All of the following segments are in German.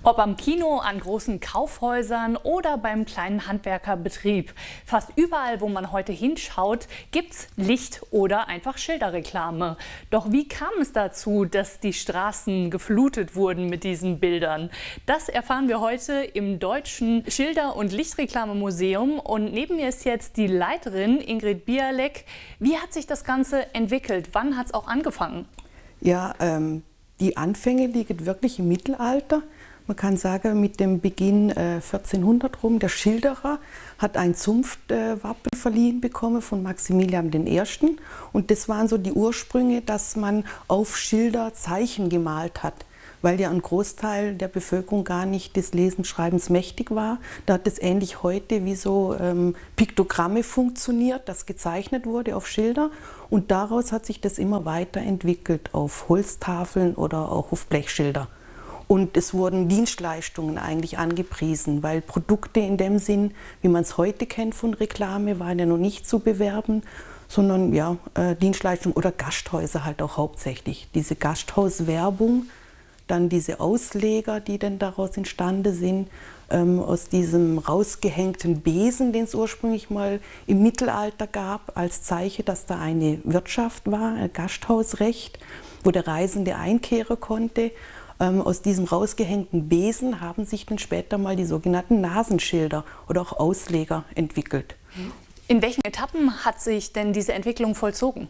Ob am Kino, an großen Kaufhäusern oder beim kleinen Handwerkerbetrieb. Fast überall, wo man heute hinschaut, gibt's Licht- oder einfach Schilderreklame. Doch wie kam es dazu, dass die Straßen geflutet wurden mit diesen Bildern? Das erfahren wir heute im Deutschen Schilder- und Lichtreklamemuseum. Und neben mir ist jetzt die Leiterin Ingrid Bialek. Wie hat sich das Ganze entwickelt? Wann hat es auch angefangen? Ja, die Anfänge liegen wirklich im Mittelalter. Man kann sagen, mit dem Beginn 1400 rum, der Schilderer hat ein Zunftwappen verliehen bekommen von Maximilian I. Und das waren so die Ursprünge, dass man auf Schilder Zeichen gemalt hat, weil ja ein Großteil der Bevölkerung gar nicht des Lesens, Schreibens mächtig war. Da hat es ähnlich heute wie so Piktogramme funktioniert, das gezeichnet wurde auf Schilder. Und daraus hat sich das immer weiterentwickelt auf Holztafeln oder auch auf Blechschilder. Und es wurden Dienstleistungen eigentlich angepriesen, weil Produkte in dem Sinn, wie man es heute kennt von Reklame, waren ja noch nicht zu bewerben, sondern ja, Dienstleistungen oder Gasthäuser halt auch hauptsächlich. Diese Gasthauswerbung, dann diese Ausleger, die dann daraus entstanden sind, aus diesem rausgehängten Besen, den es ursprünglich mal im Mittelalter gab, als Zeichen, dass da eine Wirtschaft war, ein Gasthausrecht, wo der Reisende einkehren konnte. Aus diesem rausgehängten Besen haben sich dann später mal die sogenannten Nasenschilder oder auch Ausleger entwickelt. In welchen Etappen hat sich denn diese Entwicklung vollzogen?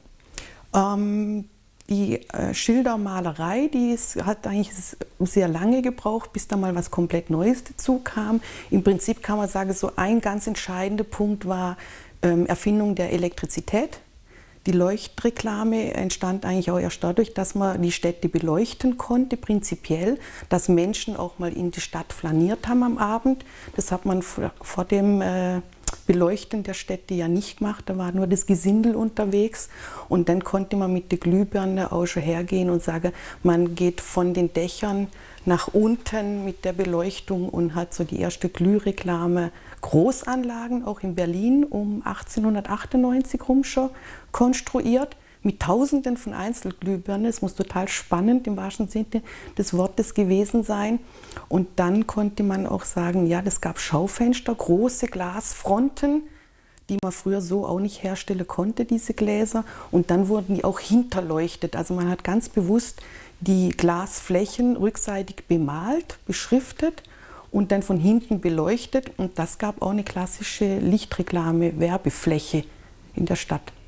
Die Schildermalerei, hat eigentlich sehr lange gebraucht, bis da mal was komplett Neues dazu kam. Im Prinzip kann man sagen, so ein ganz entscheidender Punkt war Erfindung der Elektrizität. Die Leuchtreklame entstand eigentlich auch erst dadurch, dass man die Städte beleuchten konnte, prinzipiell, dass Menschen auch mal in die Stadt flaniert haben am Abend. Das hat man vor dem Beleuchten der Städte ja nicht gemacht, da war nur das Gesindel unterwegs. Und dann konnte man mit der Glühbirne auch schon hergehen und sagen, man geht von den Dächern nach unten mit der Beleuchtung und hat so die erste Glühreklame, Großanlagen, auch in Berlin um 1898 rum schon konstruiert, mit Tausenden von Einzelglühbirnen. Es muss total spannend im wahrsten Sinne des Wortes gewesen sein. Und dann konnte man auch sagen, ja, das gab Schaufenster, große Glasfronten, die man früher so auch nicht herstellen konnte, diese Gläser. Und dann wurden die auch hinterleuchtet. Also man hat ganz bewusst die Glasflächen rückseitig bemalt, beschriftet und dann von hinten beleuchtet. Und das gab auch eine klassische Lichtreklame-Werbefläche in der Stadt.